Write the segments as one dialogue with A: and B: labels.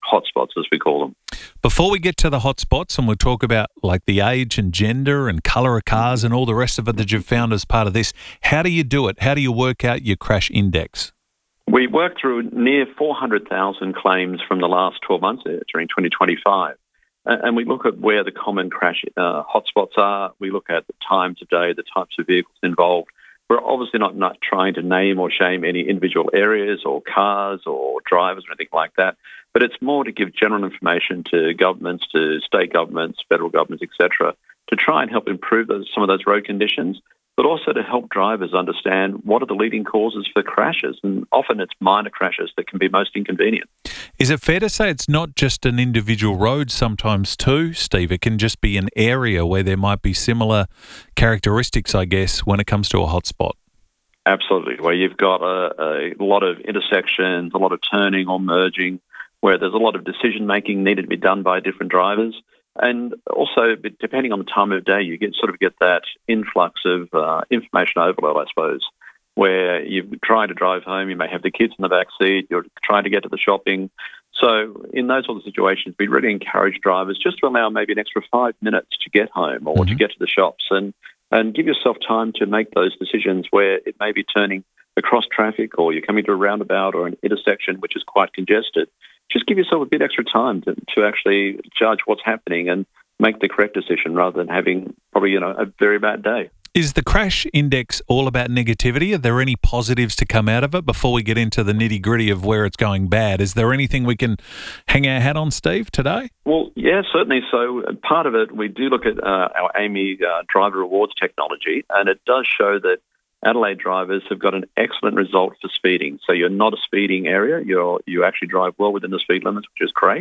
A: hotspots, as we call them.
B: Before we get to the hotspots, and we'll talk about like the age and gender and colour of cars and all the rest of it that you've found as part of this, how do you do it? How do you work out your crash index?
A: We worked through near 400,000 claims from the last 12 months during 2025. And we look at where the common crash hotspots are. We look at the times of day, the types of vehicles involved. We're obviously not trying to name or shame any individual areas or cars or drivers or anything like that, but it's more to give general information to governments, to state governments, federal governments, etc., to try and help improve some of those road conditions, but also to help drivers understand what are the leading causes for crashes. And often it's minor crashes that can be most inconvenient.
B: Is it fair to say it's not just an individual road sometimes too, Steve? It can just be an area where there might be similar characteristics, I guess, when it comes to a hotspot.
A: Absolutely, where you've got a lot of intersections, a lot of turning or merging, where there's a lot of decision-making needed to be done by different drivers. And also, depending on the time of day, you get that influx of information overload, I suppose, where you're trying to drive home, you may have the kids in the back seat, you're trying to get to the shopping. So in those sort of situations, we really encourage drivers just to allow maybe an extra 5 minutes to get home or to get to the shops and give yourself time to make those decisions where it may be turning across traffic or you're coming to a roundabout or an intersection which is quite congested. Just give yourself a bit extra time to actually judge what's happening and make the correct decision rather than having probably, a very bad day.
B: Is the crash index all about negativity? Are there any positives to come out of it before we get into the nitty-gritty of where it's going bad? Is there anything we can hang our hat on, Steve, today?
A: Well, yeah, certainly. So part of it, we do look at our AAMI driver rewards technology, and it does show that Adelaide drivers have got an excellent result for speeding. So you're not a speeding area. You actually drive well within the speed limits, which is great.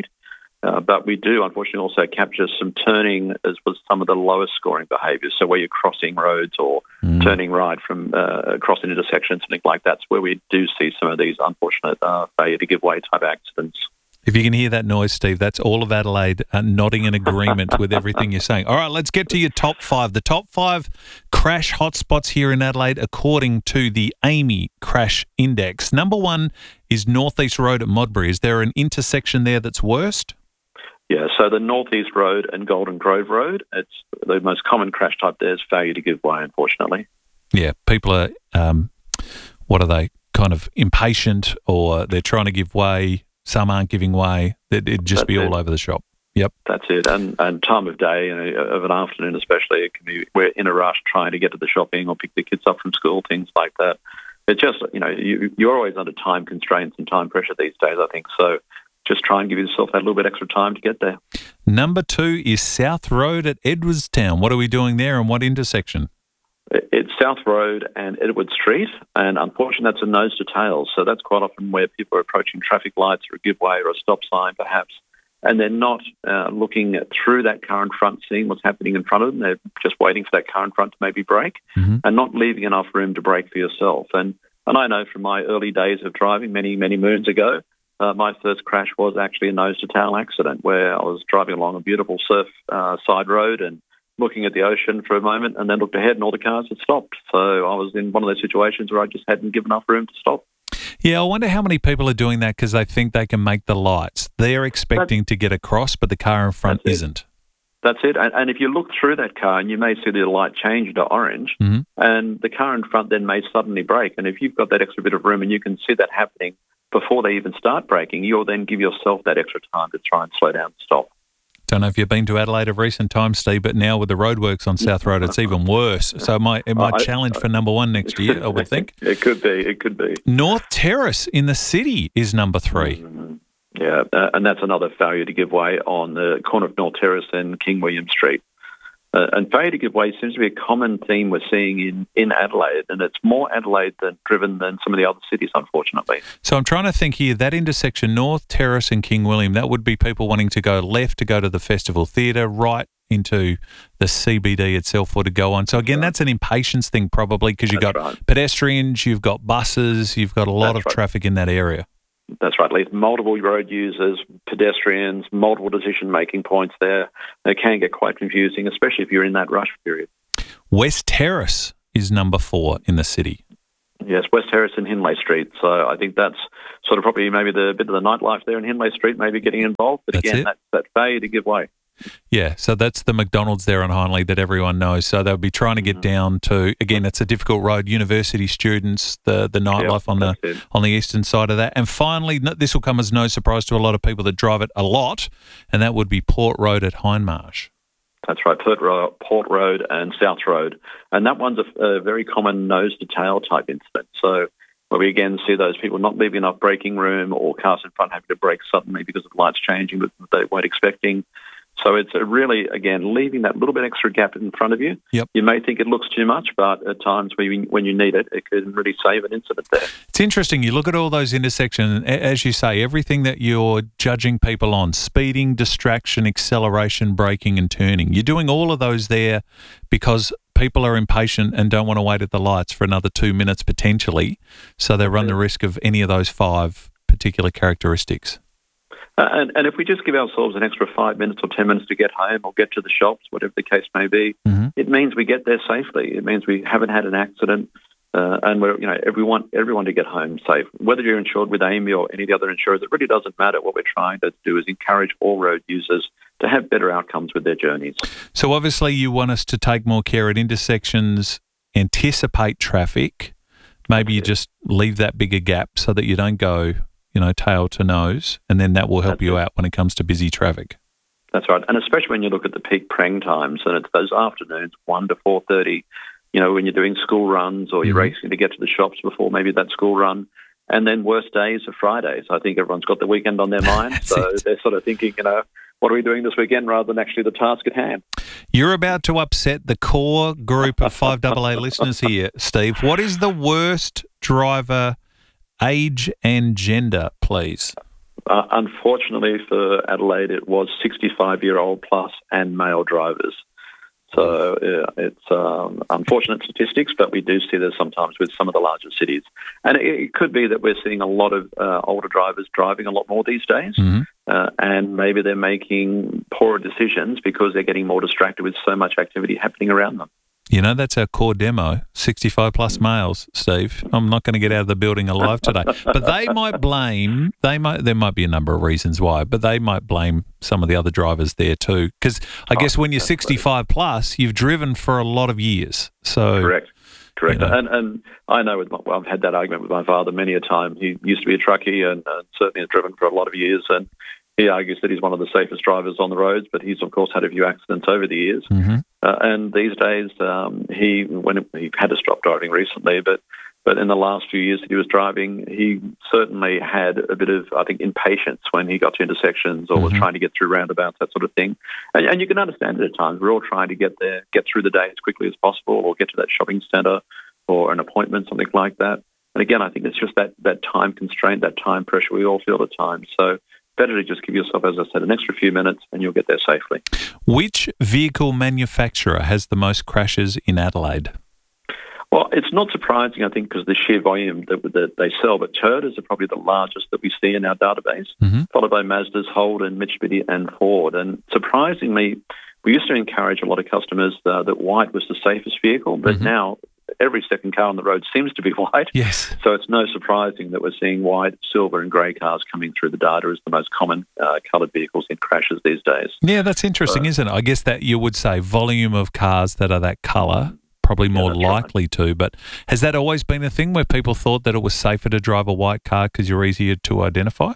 A: But we do, unfortunately, also capture some turning as well as some of the lowest scoring behaviours. So where you're crossing roads or turning right from across an intersection, something like that's where we do see some of these unfortunate failure to give way type accidents.
B: If you can hear that noise, Steve, that's all of Adelaide nodding in agreement with everything you're saying. All right, let's get to your top five. The top five crash hotspots here in Adelaide according to the AAMI Crash Index. Number one is Northeast Road at Modbury. Is there an intersection there that's worst?
A: Yeah, so the Northeast Road and Golden Grove Road, it's the most common crash type there is failure to give way, unfortunately.
B: Yeah, people are, what are they, kind of impatient or they're trying to give way. Some aren't giving way. It'd just be all over the shop. Yep. That's
A: it. And time of day, of an afternoon especially, it can be we're in a rush trying to get to the shopping or pick the kids up from school, things like that. It's just, you're always under time constraints and time pressure these days, I think. So just try and give yourself that little bit extra time to get there.
B: Number two is South Road at Edwardstown. What are we doing there and what intersection?
A: It's South Road and Edward Street, and unfortunately that's a nose to tail. So that's quite often where people are approaching traffic lights or a give way or a stop sign perhaps, and they're not looking through that car in front, seeing what's happening in front of them. They're just waiting for that car in front to maybe brake and not leaving enough room to brake for yourself. And I know from my early days of driving many, many moons ago, my first crash was actually a nose-to-tail accident where I was driving along a beautiful surf side road and looking at the ocean for a moment and then looked ahead and all the cars had stopped. So I was in one of those situations where I just hadn't given enough room to stop.
B: Yeah, I wonder how many people are doing that because they think they can make the lights. They're expecting to get across, but the car in front isn't.
A: That's it. And if you look through that car and you may see the light change to orange and the car in front then may suddenly brake. And if you've got that extra bit of room and you can see that happening before they even start braking, you'll then give yourself that extra time to try and slow down and stop.
B: Don't know if you've been to Adelaide of recent times, Steve, but now with the roadworks on South Road, it's even worse. So it might challenge for number one next year, I would think.
A: It could be.
B: North Terrace in the city is number three.
A: Yeah, and that's another failure to give way on the corner of North Terrace and King William Street. And failure to give way seems to be a common theme we're seeing in Adelaide, and it's more Adelaide-driven than some of the other cities, unfortunately.
B: So I'm trying to think here, that intersection, North Terrace and King William, that would be people wanting to go left to go to the Festival Theatre, right into the CBD itself or to go on. So again, that's an impatience thing probably because you've got pedestrians, you've got buses, you've got a lot of traffic in that area.
A: That's right, Leith. Multiple road users, pedestrians, multiple decision-making points there. It can get quite confusing, especially if you're in that rush period.
B: West Terrace is number 4 in the city.
A: Yes, West Terrace and Hindley Street. So I think that's sort of probably maybe the bit of the nightlife there in Hindley Street, maybe getting involved. But
B: That's
A: again,
B: it.
A: that's that failure to give way.
B: Yeah, so that's the McDonald's there on Hindley that everyone knows. So they'll be trying to get down to, again, it's a difficult road, university students, the nightlife on the eastern side of that. And finally, this will come as no surprise to a lot of people that drive it a lot, and that would be Port Road at Hindmarsh.
A: That's right, Port Road and South Road. And that one's a very common nose-to-tail type incident. So where we again see those people not leaving enough braking room or cars in front having to brake suddenly because of lights changing that they weren't expecting. So it's really, again, leaving that little bit extra gap in front of you.
B: Yep.
A: You may think it looks too much, but at times when you need it, it can really save an incident there.
B: It's interesting. You look at all those intersections, as you say, everything that you're judging people on, speeding, distraction, acceleration, braking and turning. You're doing all of those there because people are impatient and don't want to wait at the lights for another 2 minutes potentially, so they run the risk of any of those 5 particular characteristics.
A: And if we just give ourselves an extra 5 minutes or 10 minutes to get home or get to the shops, whatever the case may be, it means we get there safely. It means we haven't had an accident, and everyone to get home safe. Whether you're insured with AAMI or any of the other insurers, it really doesn't matter. What we're trying to do is encourage all road users to have better outcomes with their journeys. So
B: obviously you want us to take more care at intersections, anticipate traffic. Maybe you just leave that bigger gap so that you don't go tail to nose, and then that will help you out when it comes to busy traffic.
A: That's right. And especially when you look at the peak prang times, and it's those afternoons, 1 to 4:30, when you're doing school runs or you're racing to get to the shops before maybe that school run. And then worst days are Fridays. I think everyone's got the weekend on their mind. So they're sort of thinking, what are we doing this weekend rather than actually the task at hand?
B: You're about to upset the core group of 5AA listeners here, Steve. What is the worst driver age and gender, please?
A: Unfortunately for Adelaide, it was 65-year-old plus and male drivers. So it's unfortunate statistics, but we do see this sometimes with some of the larger cities. And it could be that we're seeing a lot of older drivers driving a lot more these days, and maybe they're making poorer decisions because they're getting more distracted with so much activity happening around them.
B: That's our core demo, 65 plus males, Steve. I'm not going to get out of the building alive today. But there might be a number of reasons why, but they might blame some of the other drivers there too. Because I guess when you're 65 plus, you've driven for a lot of years. So
A: Correct. And I know I've had that argument with my father many a time. He used to be a truckie and certainly has driven for a lot of years, and he argues that he's one of the safest drivers on the roads, but he's, of course, had a few accidents over the years. And these days, he had to stop driving recently, but in the last few years that he was driving, he certainly had a bit of, I think, impatience when he got to intersections or was trying to get through roundabouts, that sort of thing. And you can understand it at times. We're all trying to get through the day as quickly as possible or get to that shopping centre or an appointment, something like that. And again, I think it's just that time constraint, that time pressure we all feel at times. So better to just give yourself, as I said, an extra few minutes and you'll get there safely.
B: Which vehicle manufacturer has the most crashes in Adelaide?
A: Well, it's not surprising, I think, because of the sheer volume that they sell, but Toyotas are probably the largest that we see in our database, followed by Mazdas, Holden, Mitsubishi and Ford. And surprisingly, we used to encourage a lot of customers that white was the safest vehicle, but now every second car on the road seems to be white.
B: Yes.
A: So it's no surprising that we're seeing white, silver and grey cars coming through the data as the most common coloured vehicles in crashes these days.
B: Yeah, that's interesting, isn't it? I guess that you would say volume of cars that are that colour, probably more likely to, but has that always been a thing where people thought that it was safer to drive a white car because you're easier to identify?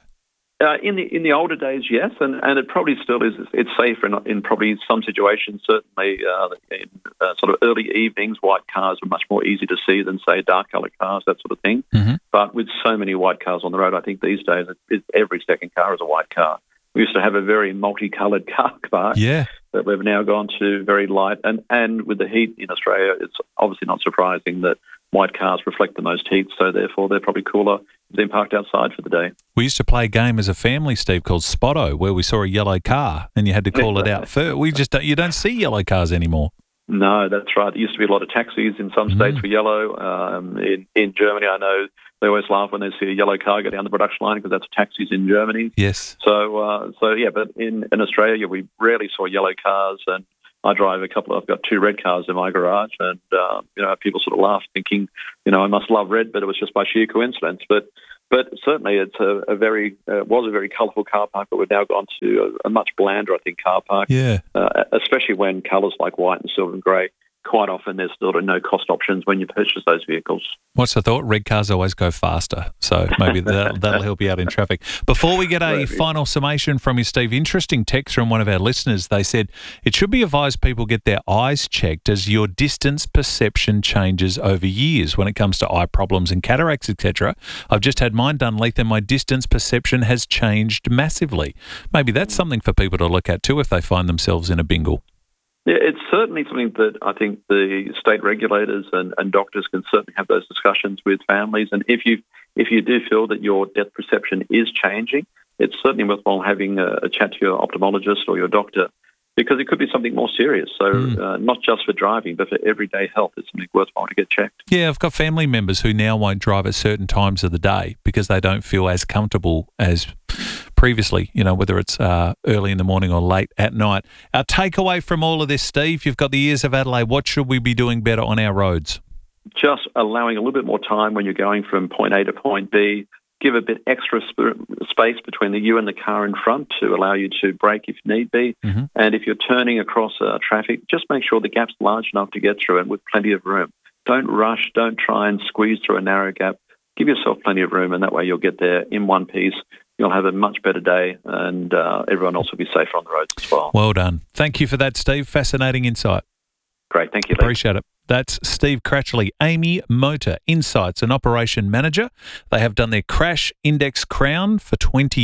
A: In the older days, yes, and it probably still is. It's safer in probably some situations. Certainly, in sort of early evenings, white cars are much more easy to see than, say, dark-coloured cars, that sort of thing. But with so many white cars on the road, I think these days every second car is a white car. We used to have a very multicoloured car park that we've now gone to very light. And with the heat in Australia, it's obviously not surprising that white cars reflect the most heat, so therefore they're probably cooler than parked outside for the day.
B: We used to play a game as a family, Steve, called Spotto, where we saw a yellow car and you had to call it out first. You don't see yellow cars anymore.
A: No, that's right. There used to be a lot of taxis in some states were yellow. In Germany, I know they always laugh when they see a yellow car go down the production line because that's taxis in Germany.
B: Yes.
A: So but in Australia, we rarely saw yellow cars, and I've got 2 red cars in my garage, and people sort of laugh, thinking, I must love red, but it was just by sheer coincidence. But certainly, it's was a very colourful car park, but we've now gone to a much blander, I think, car park.
B: Yeah.
A: Especially when colours like white and silver and grey. Quite often, there's sort of no cost options when you purchase those vehicles.
B: What's the thought? Red cars always go faster, so maybe that'll help you out in traffic. Before we get a final summation from you, Steve, interesting text from one of our listeners. They said, it should be advised people get their eyes checked as your distance perception changes over years when it comes to eye problems and cataracts, etc. I've just had mine done, Leith, and my distance perception has changed massively. Maybe that's something for people to look at too if they find themselves in a bingle.
A: Yeah, it's certainly something that I think the state regulators and doctors can certainly have those discussions with families. And if you do feel that your depth perception is changing, it's certainly worthwhile having a chat to your ophthalmologist or your doctor, because it could be something more serious. So not just for driving, but for everyday health, it's something worthwhile to get checked. Yeah,
B: I've got family members who now won't drive at certain times of the day because they don't feel as comfortable as previously, whether it's early in the morning or late at night. Our takeaway from all of this, Steve, you've got the ears of Adelaide. What should we be doing better on our roads?
A: Just allowing a little bit more time when you're going from point A to point B. Give a bit extra space between you and the car in front to allow you to brake if need be. Mm-hmm. And if you're turning across traffic, just make sure the gap's large enough to get through it with plenty of room. Don't rush. Don't try and squeeze through a narrow gap. Give yourself plenty of room, and that way you'll get there in one piece. You'll have a much better day, and everyone else will be safer on the roads as well.
B: Well done. Thank you for that, Steve. Fascinating insight.
A: Great. Thank you, Lee.
B: Appreciate it. That's Steve Cratchley, AAMI Motor Insights and Operation Manager. They have done their Crash Index Crown for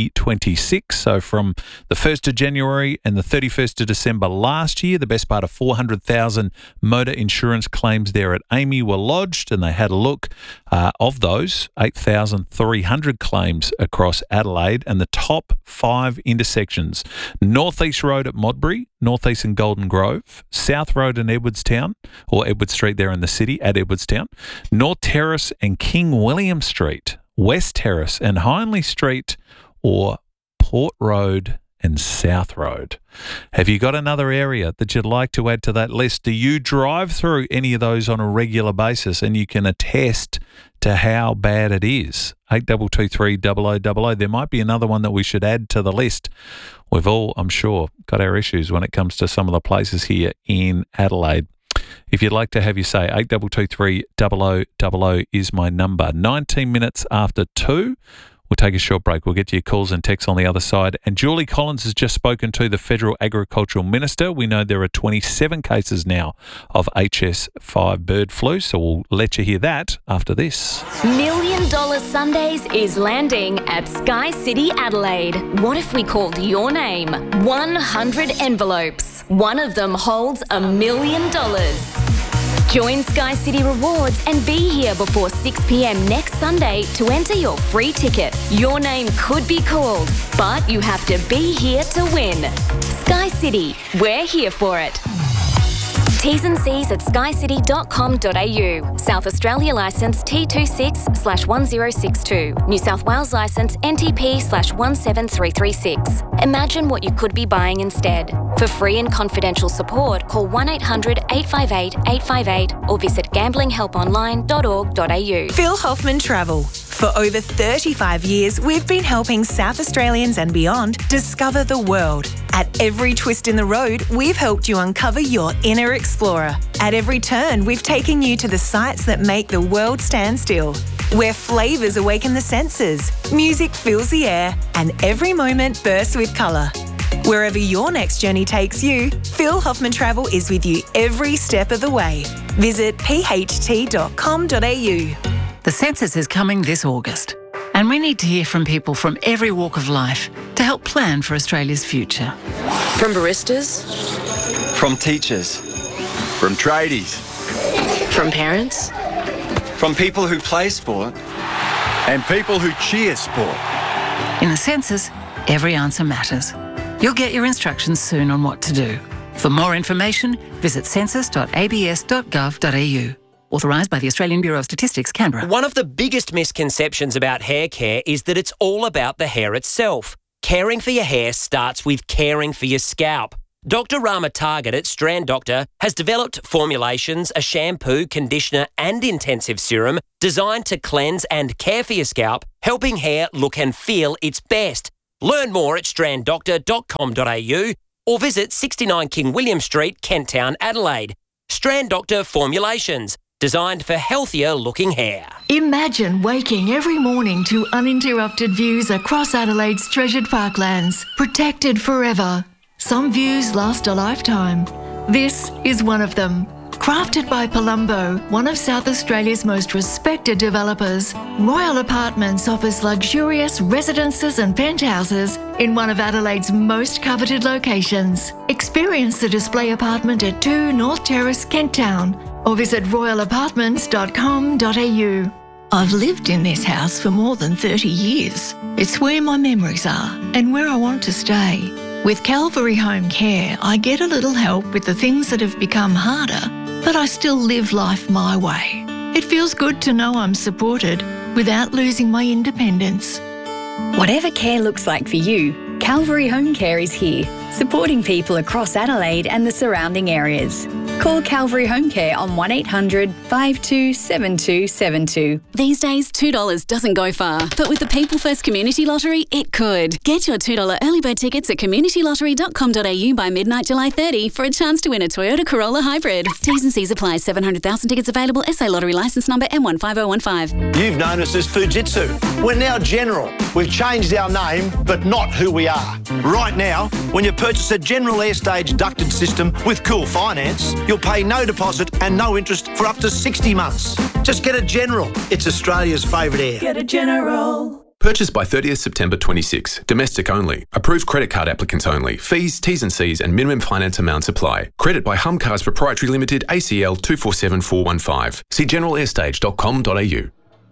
B: 2026. So from the 1st of January and the 31st of December last year, the best part of 400,000 motor insurance claims there at AAMI were lodged, and they had a look. Of those, 8,300 claims across Adelaide, and the top 5 intersections: North East Road at Modbury, North East and Golden Grove, South Road in Edwardstown, or Edward Street there in the city at Edwardstown, North Terrace and King William Street, West Terrace and Hindley Street, or Port Road and South Road. Have you got another area that you'd like to add to that list? Do you drive through any of those on a regular basis and you can attest to how bad it is? 8223 0000. There might be another one that we should add to the list. We've all, I'm sure, got our issues when it comes to some of the places here in Adelaide. If you'd like to have your say, 8223 0000 is my number. 19 minutes after 2. We'll take a short break. We'll get to your calls and texts on the other side. And Julie Collins has just spoken to the Federal Agricultural Minister. We know there are 27 cases now of HS5 bird flu, so we'll let you hear that after this.
C: $1 Million Sundays is landing at Sky City Adelaide. What if we called your name? 100 envelopes. One of them holds $1 million. Join Sky City Rewards and be here before 6 p.m. next Sunday to enter your free ticket. Your name could be called, but you have to be here to win. Sky City, we're here for it. T's and C's at skycity.com.au. South Australia licence T26/1062. New South Wales licence NTP/17336. Imagine what you could be buying instead. For free and confidential support, call 1-800-858-858 or visit gamblinghelponline.org.au.
D: Phil Hoffman Travel. For over 35 years, we've been helping South Australians and beyond discover the world. At every twist in the road, we've helped you uncover your inner explorer. At every turn, we've taken you to the sights that make the world stand still. Where flavours awaken the senses, music fills the air, and every moment bursts with colour. Wherever your next journey takes you, Phil Hoffman Travel is with you every step of the way. Visit pht.com.au.
E: The census is coming this August, and we need to hear from people from every walk of life to help plan for Australia's future.
F: From baristas,
G: from teachers, from tradies,
F: from parents,
G: from people who play sport,
H: and people who cheer sport.
E: In the census, every answer matters. You'll get your instructions soon on what to do. For more information, visit census.abs.gov.au. Authorised by the Australian Bureau of Statistics, Canberra.
I: One of the biggest misconceptions about hair care is that it's all about the hair itself. Caring for your hair starts with caring for your scalp. Dr. Rama Target at Strand Doctor has developed formulations, a shampoo, conditioner and intensive serum designed to cleanse and care for your scalp, helping hair look and feel its best. Learn more at stranddoctor.com.au or visit 69 King William Street, Kent Town, Adelaide. Strand Doctor Formulations, designed for healthier looking hair.
J: Imagine waking every morning to uninterrupted views across Adelaide's treasured parklands, protected forever. Some views last a lifetime. This is one of them. Crafted by Palumbo, one of South Australia's most respected developers, Royal Apartments offers luxurious residences and penthouses in one of Adelaide's most coveted locations. Experience the display apartment at 2 North Terrace, Kent Town, or visit royalapartments.com.au. I've lived in this house for more than 30 years. It's where my memories are and where I want to stay. With Calvary Home Care, I get a little help with the things that have become harder, but I still live life my way. It feels good to know I'm supported without losing my independence.
K: Whatever care looks like for you, Calvary Home Care is here, supporting people across Adelaide and the surrounding areas. Call Calvary Home Care on 1800 527272.
L: These days, $2 doesn't go far, but with the People First Community Lottery, it could. Get your $2 early bird tickets at communitylottery.com.au by midnight July 30 for a chance to win a Toyota Corolla Hybrid. T's and C's apply. 700,000 tickets available. SA Lottery licence number M15015.
M: You've known us as Fujitsu. We're now General. We've changed our name, but not who we are. Right now, when you purchase a General Airstage ducted system with Cool Finance, you'll pay no deposit and no interest for up to 60 months. Just get a General. It's Australia's favourite air.
J: Get a General.
N: Purchased by 30th September 26. Domestic only. Approved credit card applicants only. Fees, T's and C's and minimum finance amounts apply. Credit by Hum Cars Proprietary Limited, ACL 247415. See generalair.stage.com.au.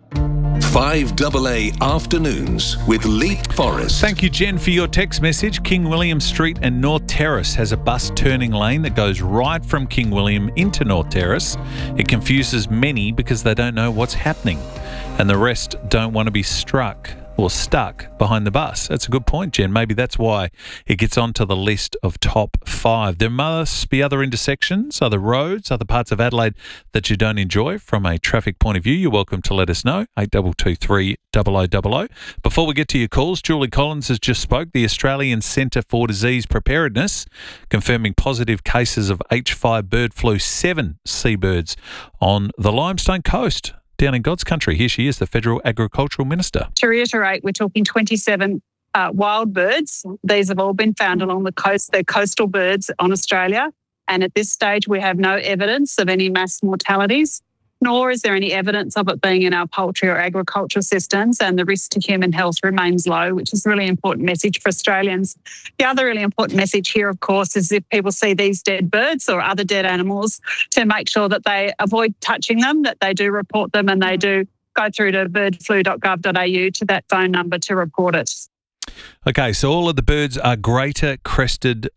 O: 5AA Afternoons with Leet Forrest.
B: Thank you, Jen, for your text message. King William Street and North Terrace has a bus turning lane that goes right from King William into North Terrace. It confuses many because they don't know what's happening, and the rest don't want to be stuck behind the bus. That's a good point, Jen. Maybe that's why it gets onto the list of top 5. There must be other intersections, other roads, other parts of Adelaide that you don't enjoy from a traffic point of view. You're welcome to let us know. 8223 0000. Before we get to your calls, Julie Collins has just spoke. The Australian Centre for Disease Preparedness confirming positive cases of H5 bird flu, 7 seabirds on the Limestone Coast. Down in God's country, here she is, the Federal Agricultural Minister.
P: To reiterate, we're talking 27 wild birds. These have all been found along the coast. They're coastal birds on Australia. And at this stage, we have no evidence of any mass mortalities, nor is there any evidence of it being in our poultry or agricultural systems, and the risk to human health remains low, which is a really important message for Australians. The other really important message here, of course, is if people see these dead birds or other dead animals, to make sure that they avoid touching them, that they do report them, and they do go through to birdflu.gov.au to that phone number to report it.
B: Okay, so all of the birds are greater crested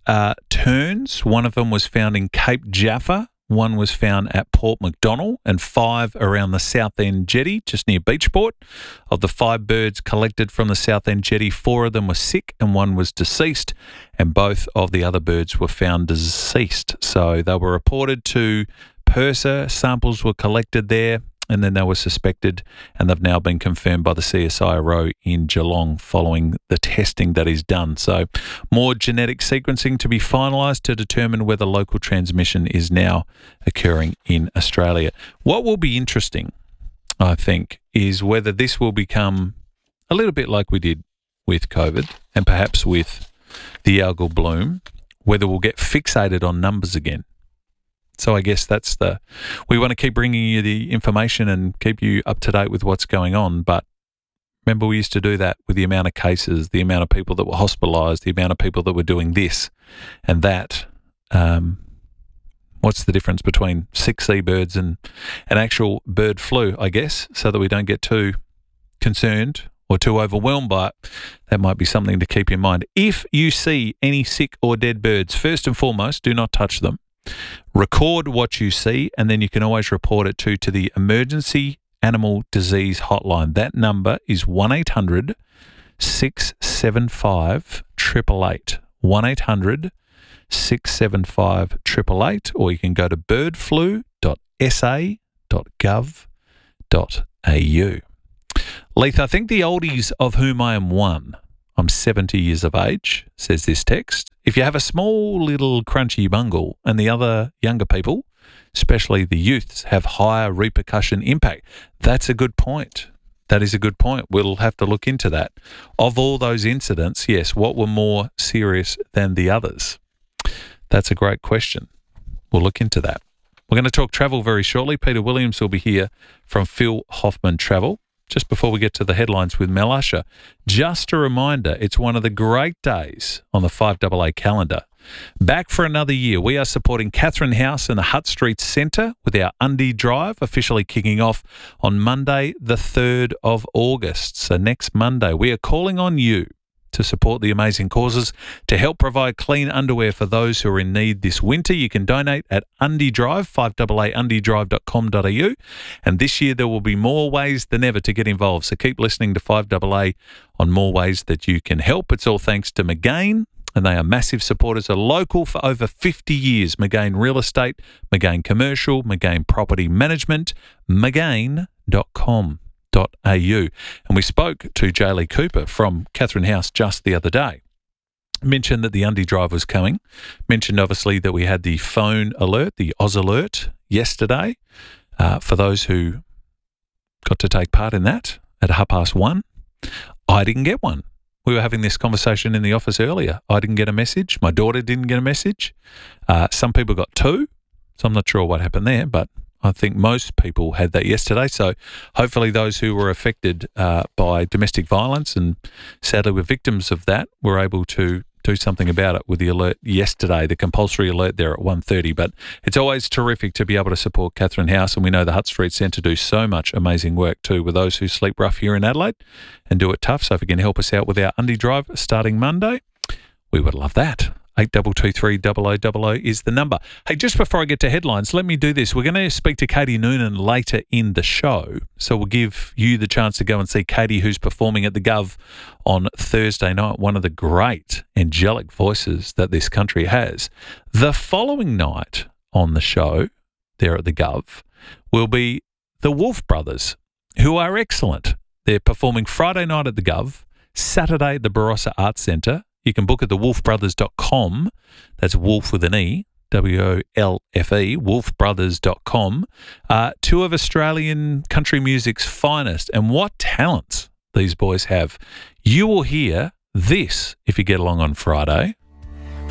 B: terns. One of them was found in Cape Jaffa. One was found at Port MacDonnell, and 5 around the South End Jetty, just near Beachport. Of the 5 birds collected from the South End Jetty, 4 of them were sick and 1 was deceased, and both of the other birds were found deceased. So they were reported to PIRSA, samples were collected there, and then they were suspected, and they've now been confirmed by the CSIRO in Geelong following the testing that is done. So more genetic sequencing to be finalised to determine whether local transmission is now occurring in Australia. What will be interesting, I think, is whether this will become a little bit like we did with COVID and perhaps with the algal bloom, whether we'll get fixated on numbers again. So I guess we want to keep bringing you the information and keep you up to date with what's going on. But remember, we used to do that with the amount of cases, the amount of people that were hospitalised, the amount of people that were doing this and that. What's the difference between sick seabirds and an actual bird flu, I guess, so that we don't get too concerned or too overwhelmed by it? That might be something to keep in mind. If you see any sick or dead birds, first and foremost, do not touch them. Record what you see, and then you can always report it to the Emergency Animal Disease Hotline. That number is 1-800-675-888. 675 888, or you can go to birdflu.sa.gov.au. Leith, I think the oldies of whom I am one. I'm 70 years of age, says this text. If you have a small little crunchy bungle and the other younger people, especially the youths, have higher repercussion impact. That's a good point. That is a good point. We'll have to look into that. Of all those incidents, yes, what were more serious than the others? That's a great question. We'll look into that. We're going to talk travel very shortly. Peter Williams will be here from Phil Hoffman Travel. Just before we get to the headlines with Mel Usher, just a reminder, it's one of the great days on the 5AA calendar. Back for another year, we are supporting Catherine House and the Hutt Street Centre with our Undie Drive, officially kicking off on Monday, the 3rd of August. So next Monday, we are calling on you to support the amazing causes to help provide clean underwear for those who are in need this winter. You can donate at Undie Drive, 5AA-undiedrive.com.au. And this year there will be more ways than ever to get involved. So keep listening to 5AA on more ways that you can help. It's all thanks to McGain, and they are massive supporters, are local for over 50 years. McGain Real Estate, McGain Commercial, McGain Property Management, McGain.com.au. And we spoke to Jaylee Cooper from Catherine House just the other day. Mentioned that the Undie Drive was coming. Mentioned obviously that we had the phone alert, the Oz alert yesterday for those who got to take part in that at 1:30. I didn't get one. We were having this conversation in the office earlier. I didn't get a message. My daughter didn't get a message. Some people got two, so I'm not sure what happened there, but I think most people had that yesterday. So hopefully those who were affected by domestic violence and sadly were victims of that were able to do something about it with the alert yesterday, the compulsory alert there at 1:30. But it's always terrific to be able to support Catherine House, and we know the Hutt Street Centre do so much amazing work too with those who sleep rough here in Adelaide and do it tough. So if you can help us out with our Undie Drive starting Monday, we would love that. 8223 0000 is the number. Hey, just before I get to headlines, let me do this. We're going to speak to Katie Noonan later in the show. So we'll give you the chance to go and see Katie, who's performing at the Gov on Thursday night, one of the great angelic voices that this country has. The following night on the show, there at the Gov, will be the Wolf Brothers, who are excellent. They're performing Friday night at the Gov, Saturday at the Barossa Arts Centre. You can book at thewolfbrothers.com. That's Wolf with an E, WOLFE, wolfbrothers.com. Two of Australian country music's finest. And what talents these boys have. You will hear this if you get along on Friday.